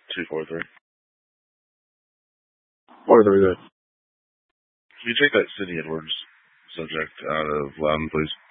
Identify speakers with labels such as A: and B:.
A: 243.
B: 433.
A: Can you take that Sidney Edwards subject out of Loudon, please?